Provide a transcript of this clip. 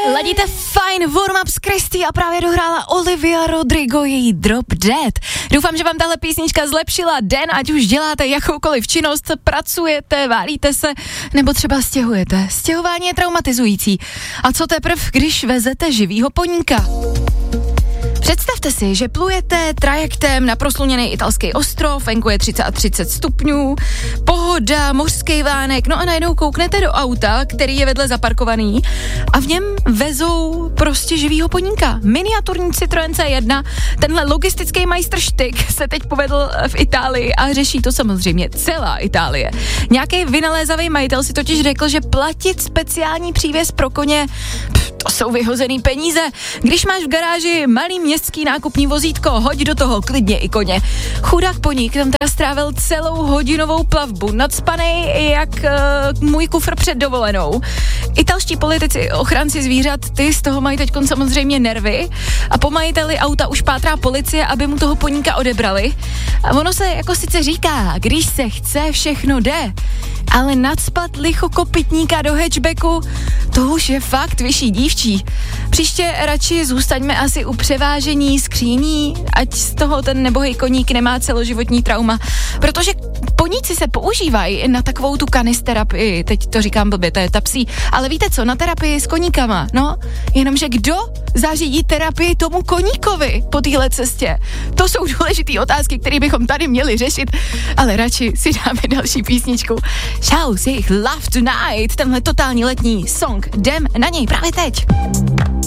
Ladíte fajn warm-up s Kristý a právě dohrála Olivia Rodrigo její Drop Dead. Doufám, že vám tahle písnička zlepšila den, ať už děláte jakoukoliv činnost, pracujete, válíte se, nebo třeba stěhujete. Stěhování je traumatizující. A co teprv, když vezete živýho poníka? Představte si, že plujete trajektem na prosluněný italský ostrov, venku je 30 stupňů, pohoda, mořský vánek, no a najednou kouknete do auta, který je vedle zaparkovaný a v něm vezou prostě živýho poníka. Miniaturní Citroën C1, tenhle logistický majstrštyk se teď povedl v Itálii a řeší to samozřejmě celá Itálie. Nějaký vynalézavý majitel si totiž řekl, že platit speciální přívěs pro koně, to jsou vyhozený peníze. Když máš v garáži malý městský nákupní vozítko, hoď do toho klidně i koně. Chudák poník tam teda strávil celou hodinovou plavbu, nacpanej jak můj kufr před dovolenou. Italští politici, ochránci zvířat, ty z toho mají teďkon samozřejmě nervy a po majiteli auta už pátrá policie, aby mu toho poníka odebrali. A ono se jako sice říká, když se chce, všechno jde, ale nacpat lichokopytníka do hatchbacku, to už je fakt vyšší dívčí. Příště radši zůstaňme asi u převážení skříní, ať z toho ten nebohý koník nemá celoživotní trauma, protože poníci se používají na takovou tu kanisterapii, teď to říkám blbě, to je ta psí, ale víte co, na terapii s koníkama, no, jenomže kdo zařídí terapii tomu koníkovi po téhle cestě? To jsou důležité otázky, které bychom tady měli řešit, ale radši si dáme další písničku. Shout, jejich Love Tonight, tenhle totální letní song, jdem na něj právě teď.